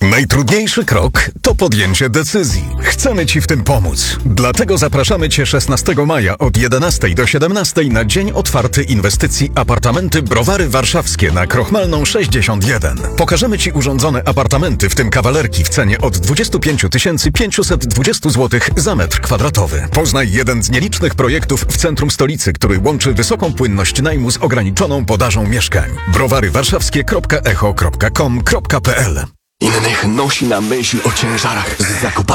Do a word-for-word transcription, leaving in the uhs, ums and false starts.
Najtrudniejszy krok to podjęcie decyzji. Chcemy Ci w tym pomóc. Dlatego zapraszamy Cię szesnastego maja od jedenastej do siedemnastej na dzień otwarty inwestycji Apartamenty Browary Warszawskie na Krochmalną sześćdziesiąt jeden. Pokażemy Ci urządzone apartamenty, w tym kawalerki w cenie od dwudziestu pięciu tysięcy pięciuset dwudziestu złotych za metr kwadratowy. Poznaj jeden z nielicznych projektów w centrum stolicy, który łączy wysoką płynność najmu z ograniczoną podażą mieszkań. browary warszawskie kropka echo kropka com kropka p l. Innych nosi na myśl o ciężarach z zakupami.